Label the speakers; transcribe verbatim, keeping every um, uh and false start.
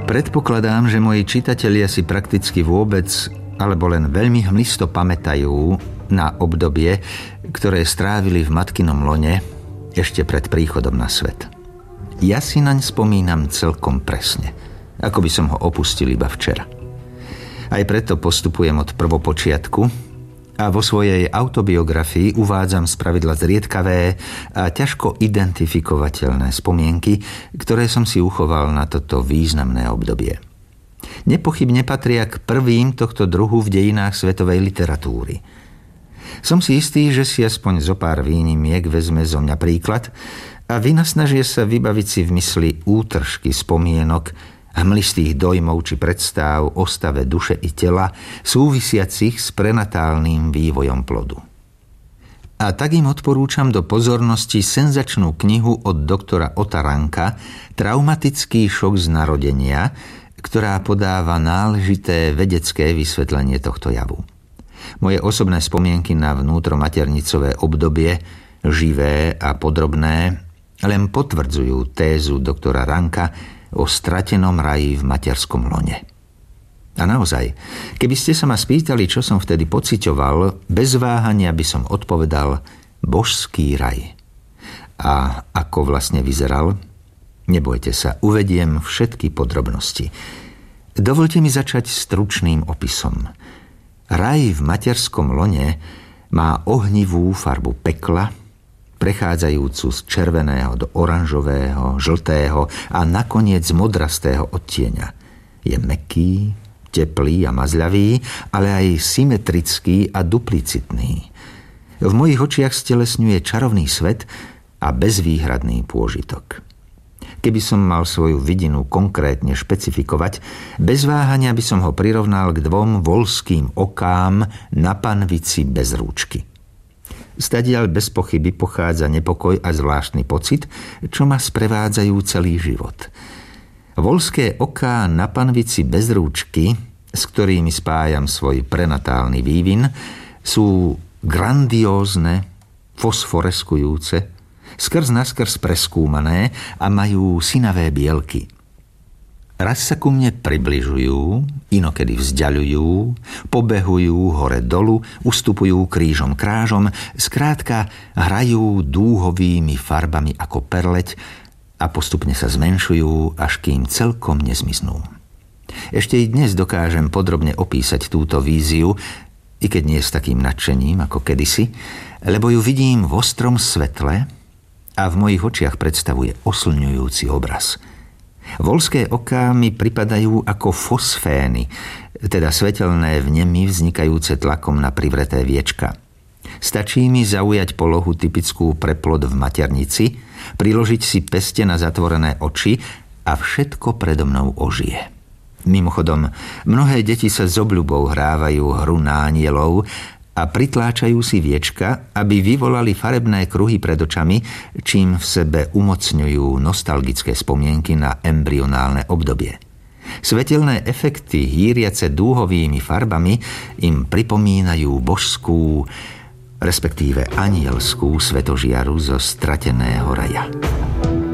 Speaker 1: Predpokladám, že moji čitatelia si prakticky vôbec alebo len veľmi hmlisto pamätajú na obdobie, ktoré strávili v matkinom lone ešte pred príchodom na svet. Ja si naň spomínam celkom presne, ako by som ho opustil iba včera. Aj preto postupujem od prvopočiatku a vo svojej autobiografii uvádzam spravidla zriedkavé a ťažko identifikovateľné spomienky, ktoré som si uchoval na toto významné obdobie. Nepochybne patria k prvým tohto druhu v dejinách svetovej literatúry. Som si istý, že si aspoň zo pár výnimiek vezme zo mňa príklad a vynasnažie sa vybaviť si v mysli útržky spomienok, hmlistých dojmov či predstáv o stave duše i tela súvisiacich s prenatálnym vývojom plodu. A tak im odporúčam do pozornosti senzačnú knihu od doktora Otta Ranka Traumatický šok z narodenia, ktorá podáva náležité vedecké vysvetlenie tohto javu. Moje osobné spomienky na vnútromaternicové obdobie, živé a podrobné, len potvrdzujú tézu doktora Ranka o stratenom raji v materskom lone. A naozaj, keby ste sa ma spýtali, čo som vtedy pociťoval, bez váhania by som odpovedal božský raj. A ako vlastne vyzeral? Nebojte sa, uvediem všetky podrobnosti. Dovolte mi začať stručným opisom. Raj v materskom lone má ohnivú farbu pekla, prechádzajúcu z červeného do oranžového, žltého a nakoniec modrastého odtieňa. Je mäkký, teplý a mazľavý, ale aj symetrický a duplicitný. V mojich očiach stelesňuje čarovný svet a bezvýhradný pôžitok. Keby som mal svoju vidinu konkrétne špecifikovať, bez váhania by som ho prirovnal k dvom voľským okám na panvici bez rúčky. Stadiaľ bez pochyby pochádza nepokoj a zvláštny pocit, čo ma sprevádzajú celý život. Voľské oká na panvici bez rúčky, s ktorými spájam svoj prenatálny vývin, sú grandiózne, fosforeskujúce, skrz naskrz preskúmané a majú synavé bielky. Raz sa ku mne približujú, inokedy vzďaľujú, pobehujú hore-dolu, ustupujú krížom krážom, skrátka hrajú dúhovými farbami ako perleť a postupne sa zmenšujú, až kým celkom nezmiznú. Ešte i dnes dokážem podrobne opísať túto víziu, i keď nie s takým nadšením ako kedysi, lebo ju vidím v ostrom svetle a v mojich očiach predstavuje oslňujúci obraz. Voľské oká mi pripadajú ako fosfény, teda svetelné vnemy vznikajúce tlakom na privreté viečka. Stačí mi zaujať polohu typickú pre plod v maternici, priložiť si peste na zatvorené oči a všetko predo mnou ožije. Mimochodom, mnohé deti sa s obľubou hrávajú hru na anielov a pritláčajú si viečka, aby vyvolali farebné kruhy pred očami, čím v sebe umocňujú nostalgické spomienky na embryonálne obdobie. Svetelné efekty hýriace dúhovými farbami im pripomínajú božskú, respektíve anielskú svetožiaru zo strateného raja.